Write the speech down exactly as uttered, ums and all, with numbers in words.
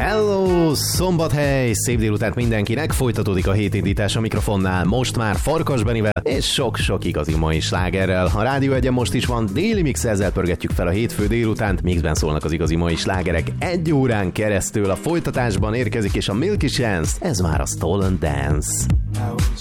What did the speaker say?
Hello, szombathely! Szép délutánt mindenkinek, folytatódik a hétindítás a mikrofonnál, most már Farkas Benivel és sok-sok igazi mai slágerrel. A Rádió Egyen most is van déli mix, ezzel pörgetjük fel a hétfő délutánt, mixben szólnak az igazi mai slágerek egy órán keresztül. A folytatásban érkezik és a Milky Chance, ez már a Stolen Dance.